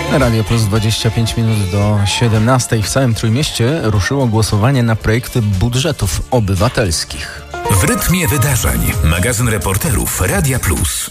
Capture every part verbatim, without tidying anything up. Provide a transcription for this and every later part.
Radio Plus dwadzieścia pięć minut do siedemnastej. W całym Trójmieście ruszyło głosowanie na projekty budżetów obywatelskich. W rytmie wydarzeń. Magazyn reporterów Radia Plus.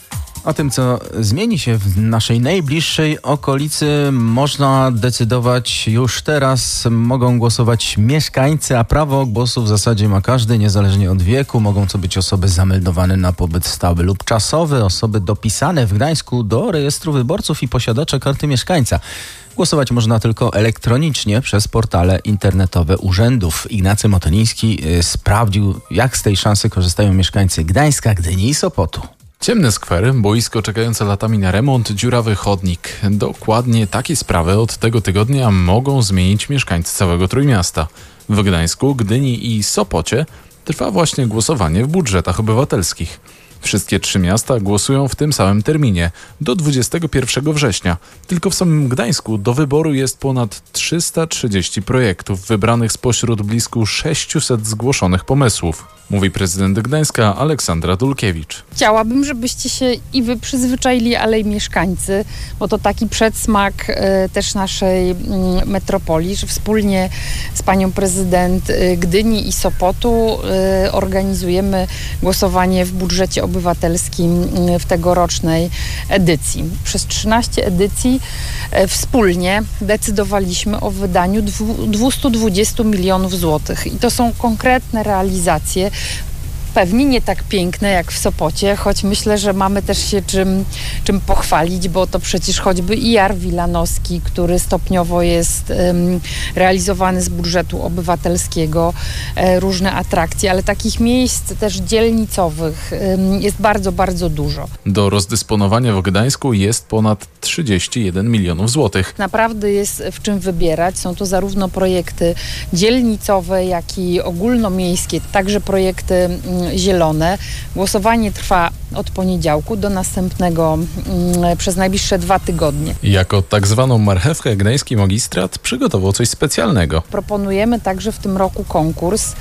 O tym, co zmieni się w naszej najbliższej okolicy, można decydować już teraz. Mogą głosować mieszkańcy, a prawo głosu w zasadzie ma każdy, niezależnie od wieku. Mogą to być osoby zameldowane na pobyt stały lub czasowy, osoby dopisane w Gdańsku do rejestru wyborców i posiadacze karty mieszkańca. Głosować można tylko elektronicznie przez portale internetowe urzędów. Ignacy Motyliński y, sprawdził, jak z tej szansy korzystają mieszkańcy Gdańska, Gdyni i Sopotu. Ciemne skwery, boisko czekające latami na remont, dziurawy chodnik. Dokładnie takie sprawy od tego tygodnia mogą zmienić mieszkańcy całego Trójmiasta. W Gdańsku, Gdyni i Sopocie trwa właśnie głosowanie w budżetach obywatelskich. Wszystkie trzy miasta głosują w tym samym terminie, do dwudziestego pierwszego września. Tylko w samym Gdańsku do wyboru jest ponad trzysta trzydzieści projektów wybranych spośród blisko sześciuset zgłoszonych pomysłów, mówi prezydent Gdańska Aleksandra Dulkiewicz. Chciałabym, żebyście się i wy przyzwyczaili, ale i mieszkańcy, bo to taki przedsmak y, też naszej y, metropolii, że wspólnie z panią prezydent y, Gdyni i Sopotu y, organizujemy głosowanie w budżecie obywatelskim y, w tegorocznej edycji. Przez trzynaście edycji y, wspólnie decydowaliśmy o wydaniu dwieście dwadzieścia milionów złotych i to są konkretne realizacje. Pewnie nie tak piękne jak w Sopocie, choć myślę, że mamy też się czym, czym pochwalić, bo to przecież choćby i Jar Wilanowski, który stopniowo jest um, realizowany z budżetu obywatelskiego, e, różne atrakcje, ale takich miejsc też dzielnicowych um, jest bardzo, bardzo dużo. Do rozdysponowania w Gdańsku jest ponad trzydzieści jeden milionów złotych. Naprawdę jest w czym wybierać. Są to zarówno projekty dzielnicowe, jak i ogólnomiejskie, także projekty um, zielone. Głosowanie trwa od poniedziałku do następnego mm, przez najbliższe dwa tygodnie. Jako tak zwaną marchewkę gdański magistrat przygotował coś specjalnego. Proponujemy także w tym roku konkurs.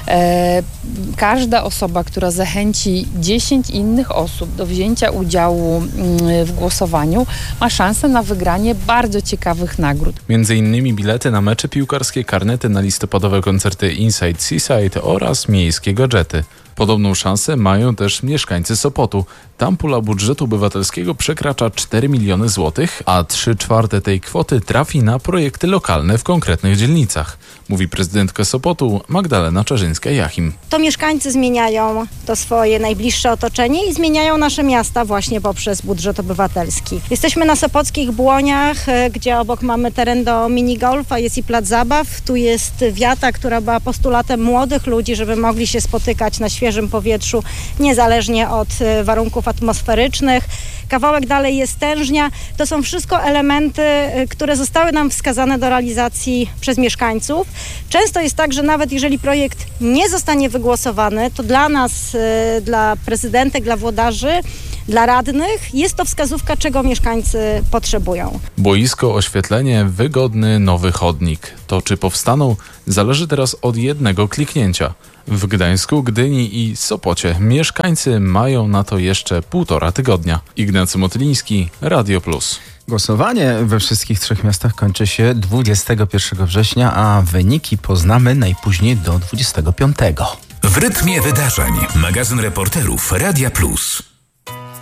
E, każda osoba, która zachęci dziesięć innych osób do wzięcia udziału mm, w głosowaniu, ma szansę na wygranie bardzo ciekawych nagród. Między innymi bilety na mecze piłkarskie, karnety na listopadowe koncerty Inside Seaside oraz miejskie gadżety. Podobną szansę mają też mieszkańcy Sopotu. Tam pula budżetu obywatelskiego przekracza cztery miliony złotych, a trzy czwarte tej kwoty trafi na projekty lokalne w konkretnych dzielnicach, mówi prezydentka Sopotu Magdalena Czarzyńska-Jachim. To mieszkańcy zmieniają to swoje najbliższe otoczenie i zmieniają nasze miasta właśnie poprzez budżet obywatelski. Jesteśmy na sopockich Błoniach, gdzie obok mamy teren do minigolfa, jest i plac zabaw. Tu jest wiata, która była postulatem młodych ludzi, żeby mogli się spotykać na świeżym powietrzu, niezależnie od warunków atmosferycznych. Kawałek dalej jest tężnia. To są wszystko elementy, które zostały nam wskazane do realizacji przez mieszkańców. Często jest tak, że nawet jeżeli projekt nie zostanie wygłosowany, to dla nas, dla prezydentek, dla włodarzy, dla radnych jest to wskazówka, czego mieszkańcy potrzebują. Boisko, oświetlenie, wygodny nowy chodnik. To czy powstaną, zależy teraz od jednego kliknięcia. W Gdańsku, Gdyni i Sopocie mieszkańcy mają na to jeszcze półtora tygodnia. Ignacy Motyliński, Radio Plus. Głosowanie we wszystkich trzech miastach kończy się dwudziestego pierwszego września, a wyniki poznamy najpóźniej do dwudziestego piątego. W rytmie wydarzeń. Magazyn reporterów Radia Plus.